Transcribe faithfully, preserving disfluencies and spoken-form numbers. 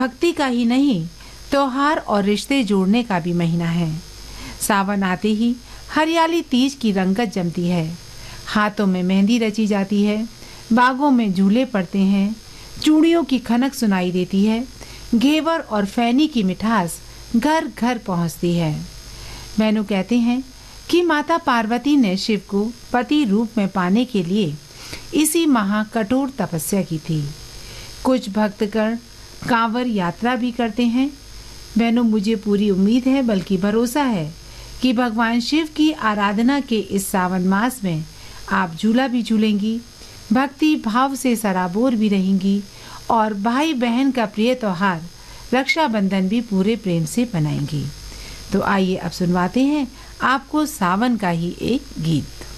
भक्ति का ही नहीं, त्योहार और रिश्ते जोड़ने का भी महीना है। सावन आते ही हरियाली तीज की रंगत जमती है, हाथों में मेहंदी रची जाती है, बागों में झूले पड़ते हैं, चूड़ियों की खनक सुनाई देती है, घेवर और फैनी की मिठास घर घर पहुंचती है। बहनों, कहते हैं कि माता पार्वती ने शिव को पति रूप में पाने के लिए इसी माह कठोर तपस्या की थी। कुछ भक्तगण कांवर यात्रा भी करते हैं। बहनों, मुझे पूरी उम्मीद है, बल्कि भरोसा है कि भगवान शिव की आराधना के इस सावन मास में आप झूला भी झूलेंगी, भक्ति भाव से सराबोर भी रहेंगी और भाई बहन का प्रिय त्योहार रक्षाबंधन भी पूरे प्रेम से मनाएंगी। तो आइए अब सुनवाते हैं आपको सावन का ही एक गीत।